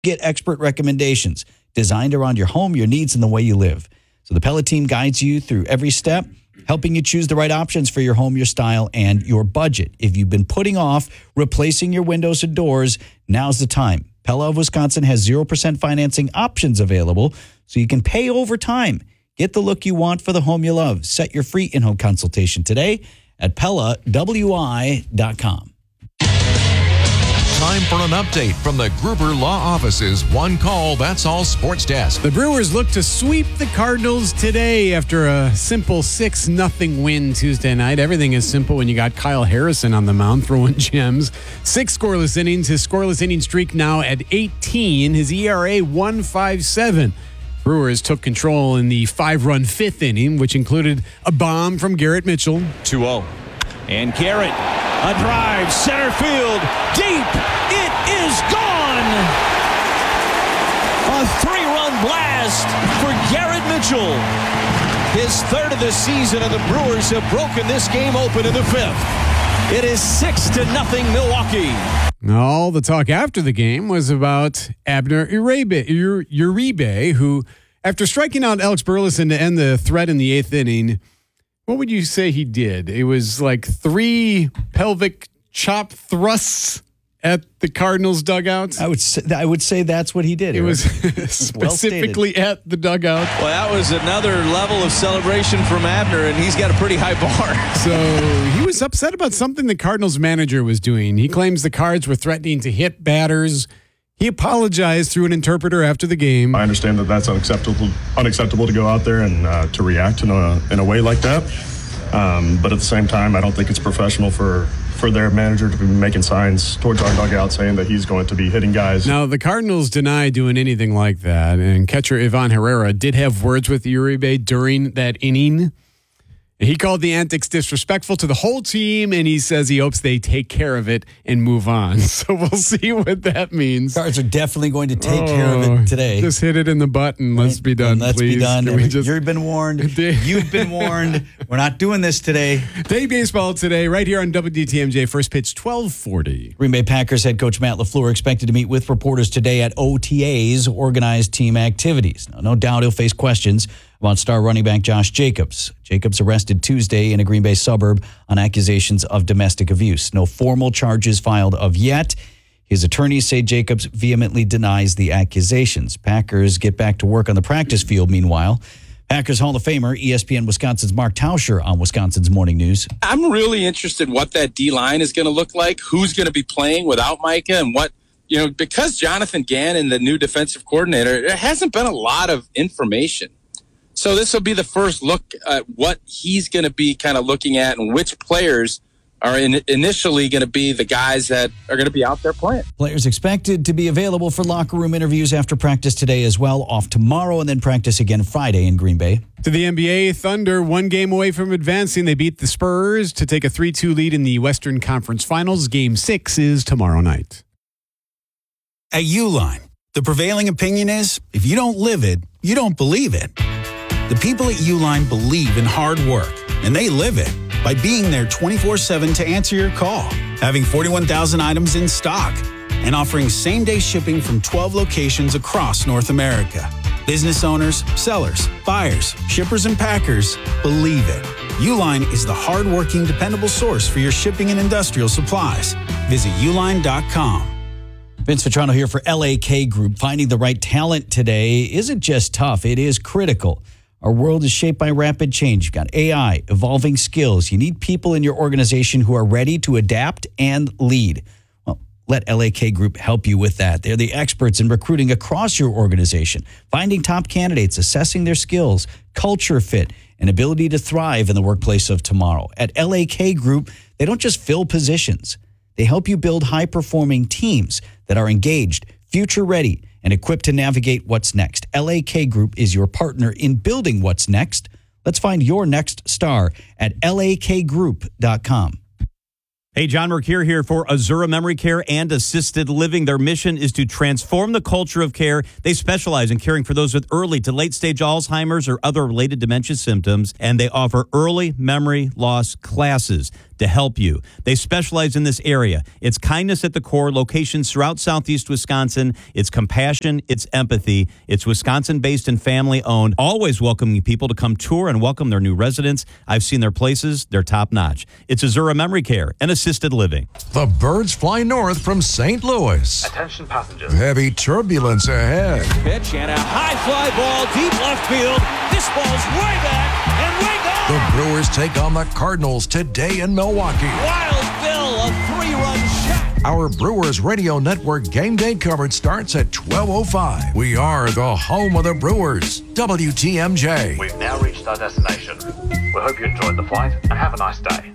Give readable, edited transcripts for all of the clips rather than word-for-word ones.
Get expert recommendations designed around your home, your needs, and the way you live. So the Pella team guides you through every step, helping you choose the right options for your home, your style, and your budget. If you've been putting off replacing your windows or doors, now's the time. Pella of Wisconsin has 0% financing options available, so you can pay over time. Get the look you want for the home you love. Set your free in-home consultation today at PellaWI.com. Time for an update from the Gruber Law Office's One Call, That's All Sports Desk. The Brewers look to sweep the Cardinals today after a simple 6-0 win Tuesday night. Everything is simple when you got Kyle Harrison on the mound throwing gems. 6 scoreless innings. His scoreless inning streak now at 18. His ERA 1.57. Brewers took control in the 5-run 5th inning, which included a bomb from Garrett Mitchell. 2-0. And Garrett, a drive, center field, deep. It is gone. A 3-run blast for Garrett Mitchell. His 3rd of the season, and the Brewers have broken this game open in the 5th. It is 6-0 Milwaukee. All the talk after the game was about Abner Uribe, who, after striking out Alex Burleson to end the threat in the 8th inning, what would you say he did? It was like 3 pelvic chop thrusts at the Cardinals dugout. I would say that's what he did. It was specifically at the dugout. Well, that was another level of celebration from Abner, and he's got a pretty high bar. So he was upset about something the Cardinals manager was doing. He claims the Cards were threatening to hit batters. He apologized through an interpreter after the game. I understand that that's unacceptable to go out there and to react in a way like that. But at the same time, I don't think it's professional for their manager to be making signs towards our dugout saying that he's going to be hitting guys. Now, the Cardinals deny doing anything like that, and catcher Ivan Herrera did have words with Uribe during that inning. He called the antics disrespectful to the whole team, and he says he hopes they take care of it and move on. So we'll see what that means. Cards are definitely going to take care of it today. Just hit it in the butt and let's be done, Let's please. be done. You've been warned. You've been warned. We're not doing this today. Day baseball today, right here on WDTMJ. First pitch, 12:40. Green Bay Packers head coach Matt LaFleur expected to meet with reporters today at OTAs, organized team activities. Now, no doubt he'll face questions about star running back Josh Jacobs. Jacobs arrested Tuesday in a Green Bay suburb on accusations of domestic abuse. No formal charges filed of yet. His attorneys say Jacobs vehemently denies the accusations. Packers get back to work on the practice field meanwhile. Packers Hall of Famer, ESPN Wisconsin's Mark Tauscher on Wisconsin's Morning News. I'm really interested in what that D-line is going to look like, who's going to be playing without Micah, and what, because Jonathan Gannon, the new defensive coordinator, there hasn't been a lot of information. So this will be the first look at what he's going to be kind of looking at and which players are initially going to be the guys that are going to be out there playing. Players expected to be available for locker room interviews after practice today as well, off tomorrow, and then practice again Friday in Green Bay. To the NBA, Thunder, 1 game away from advancing. They beat the Spurs to take a 3-2 lead in the Western Conference Finals. Game 6 is tomorrow night. At Uline, the prevailing opinion is, if you don't live it, you don't believe it. The people at Uline believe in hard work, and they live it by being there 24/7 to answer your call, having 41,000 items in stock, and offering same-day shipping from 12 locations across North America. Business owners, sellers, buyers, shippers, and packers believe it. Uline is the hard-working, dependable source for your shipping and industrial supplies. Visit uline.com. Vince Vitrano here for LAK Group. Finding the right talent today isn't just tough, it is critical. Our world is shaped by rapid change. You've got AI, evolving skills. You need people in your organization who are ready to adapt and lead. Well, let LAK Group help you with that. They're the experts in recruiting across your organization, finding top candidates, assessing their skills, culture fit, and ability to thrive in the workplace of tomorrow. At LAK Group, they don't just fill positions. They help you build high-performing teams that are engaged, future-ready, and equipped to navigate what's next. LAK Group is your partner in building what's next. Let's find your next star at lakgroup.com. Hey, John Mercure here for Azura Memory Care and Assisted Living. Their mission is to transform the culture of care. They specialize in caring for those with early to late-stage Alzheimer's or other related dementia symptoms, and they offer early memory loss classes. to help you. They specialize in this area. It's kindness at the core, locations throughout southeast Wisconsin. It's compassion, it's empathy. It's Wisconsin-based and family-owned, always welcoming people to come tour and welcome their new residents. I've seen their places. They're top-notch. It's Azura Memory Care and Assisted Living. The birds fly north from St. Louis. Attention passengers. Heavy turbulence ahead. Pitch and a high fly ball deep left field. This ball's way back and way gone. The Brewers take on the Cardinals today in Milwaukee. Wild Bill, a 3-run shot. Our Brewers Radio Network game day coverage starts at 12:05. We are the home of the Brewers, WTMJ. We've now reached our destination. We hope you enjoyed the flight and have a nice day.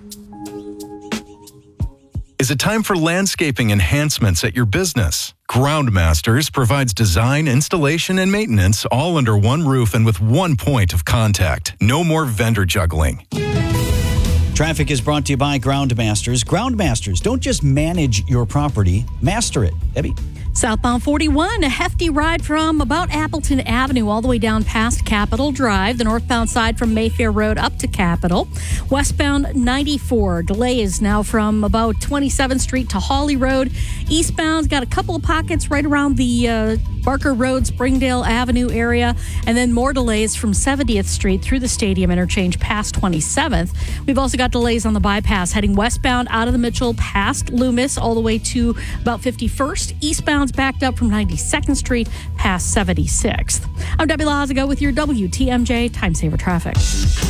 Is it time for landscaping enhancements at your business? Groundmasters provides design, installation, and maintenance all under one roof and with one point of contact. No more vendor juggling. Traffic is brought to you by Groundmasters. Groundmasters don't just manage your property, master it. Debbie? Southbound 41, a hefty ride from about Appleton Avenue all the way down past Capitol Drive. The northbound side from Mayfair Road up to Capitol. Westbound 94, delays now from about 27th Street to Hawley Road. Eastbound's got a couple of pockets right around the Barker Road, Springdale Avenue area. And then more delays from 70th Street through the Stadium Interchange past 27th. We've also got delays on the bypass heading westbound out of the Mitchell past Loomis all the way to about 51st. Eastbound's backed up from 92nd Street past 76th. I'm Debbie Lazago with your WTMJ Time Saver Traffic.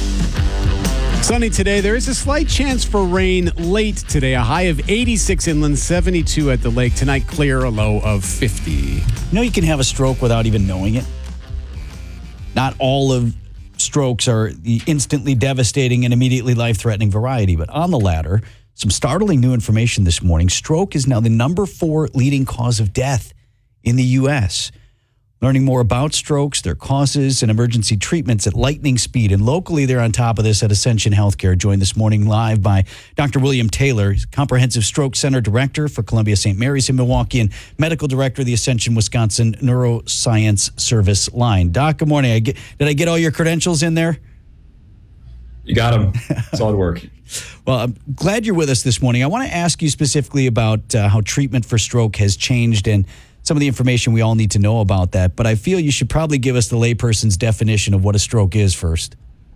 Sunny today. There is a slight chance for rain late today. A high of 86 inland, 72 at the lake. Tonight, clear, a low of 50. You know you can have a stroke without even knowing it? Not all of strokes are the instantly devastating and immediately life-threatening variety, but on the latter, some startling new information this morning. Stroke is now the number 4 leading cause of death in the U.S. Learning more about strokes, their causes, and emergency treatments at lightning speed. And locally, they're on top of this at Ascension Healthcare. Joined this morning live by Dr. William Taylor, Comprehensive Stroke Center Director for Columbia St. Mary's in Milwaukee and Medical Director of the Ascension Wisconsin Neuroscience Service Line. Doc, good morning. Did I get all your credentials in there? You got them. Solid work. Well, I'm glad you're with us this morning. I want to ask you specifically about how treatment for stroke has changed and some of the information we all need to know about that. But I feel you should probably give us the layperson's definition of what a stroke is first.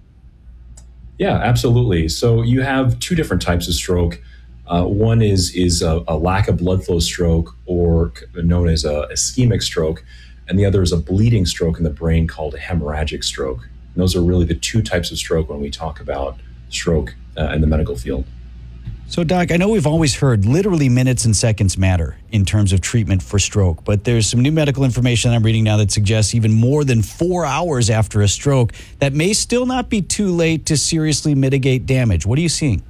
Yeah, absolutely. So you have 2 different types of stroke. One is a lack of blood flow stroke, or known as a ischemic stroke, and the other is a bleeding stroke in the brain called a hemorrhagic stroke. And those are really the 2 types of stroke when we talk about stroke in the medical field. So, Doc, I know we've always heard literally minutes and seconds matter in terms of treatment for stroke, but there's some new medical information I'm reading now that suggests even more than 4 hours after a stroke that may still not be too late to seriously mitigate damage. What are you seeing?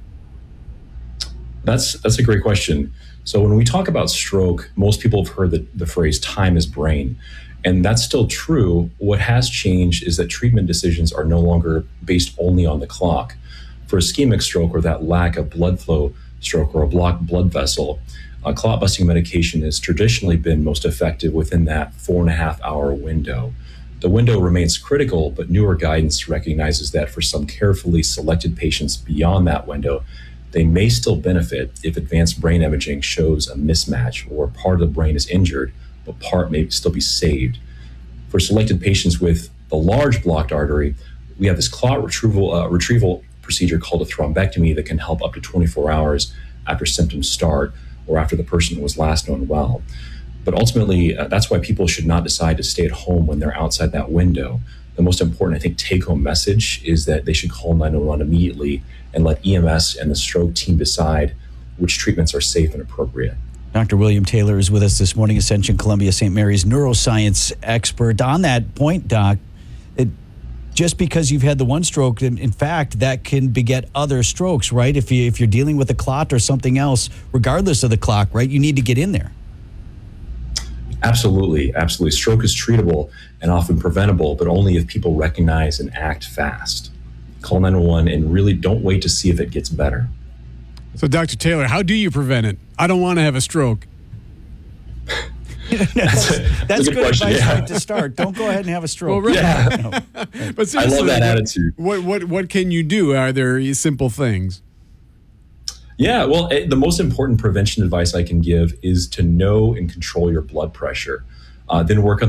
That's a great question. So when we talk about stroke, most people have heard the phrase time is brain. And that's still true. What has changed is that treatment decisions are no longer based only on the clock. For ischemic stroke, or that lack of blood flow stroke, or a blocked blood vessel, a clot-busting medication has traditionally been most effective within that 4.5-hour window. The window remains critical, but newer guidance recognizes that for some carefully selected patients beyond that window, they may still benefit if advanced brain imaging shows a mismatch or part of the brain is injured, but part may still be saved. For selected patients with the large blocked artery, we have this clot retrieval procedure called a thrombectomy that can help up to 24 hours after symptoms start or after the person was last known well. But ultimately, that's why people should not decide to stay at home when they're outside that window. The most important, I think, take-home message is that they should call 911 immediately and let EMS and the stroke team decide which treatments are safe and appropriate. Dr. William Taylor is with us this morning, Ascension Columbia St. Mary's neuroscience expert. On that point, Doc, just because you've had the one stroke, in fact, that can beget other strokes, right? If you're dealing with a clot or something else, regardless of the clock, right, you need to get in there. Absolutely. Stroke is treatable and often preventable, but only if people recognize and act fast. Call 911 and really don't wait to see if it gets better. So, Dr. Taylor, how do you prevent it? I don't want to have a stroke. That's good question, advice yeah. right to start. Don't go ahead and have a stroke. Well, right. Yeah. But I love that attitude. What can you do? Are there simple things? Yeah, well, the most important prevention advice I can give is to know and control your blood pressure. Then work on